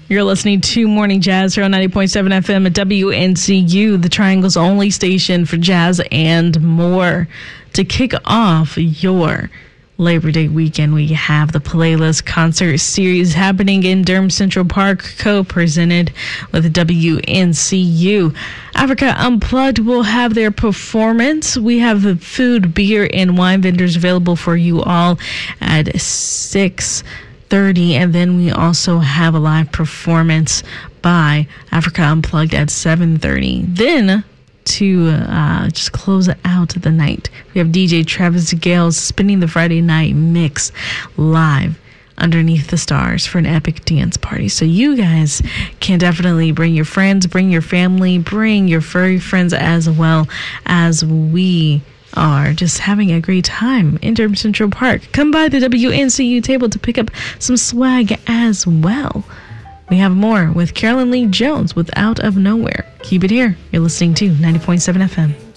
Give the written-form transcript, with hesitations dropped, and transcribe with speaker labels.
Speaker 1: You're listening to Morning Jazz here on 90.7 FM at WNCU, the Triangle's only station for jazz and more. To kick off your Labor Day weekend, we have the Playlist Concert Series happening in Durham Central Park, co-presented with WNCU. Africa Unplugged will have their performance. We have food, beer, and wine vendors available for you all at 6:30, and then we also have a live performance by Africa Unplugged at 7:30. Then, to just close out the night, we have DJ Travis Gales spinning the Friday night mix live underneath the stars for an epic dance party. So you guys can definitely bring your friends, bring your family, bring your furry friends, as well as we are just having a great time in Durham Central Park. Come by the WNCU table to pick up some swag as well. We have more with Carolyn Lee Jones with Out of Nowhere. Keep it here. You're listening to 90.7 FM.